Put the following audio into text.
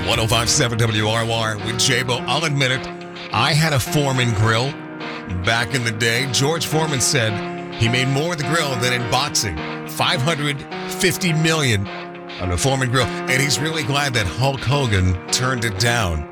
1057 WRR with J-Bo. I'll admit it, I had a Foreman grill back in the day. George Foreman said he made more of the grill than in boxing. $550 million on a Foreman grill. And he's really glad that Hulk Hogan turned it down.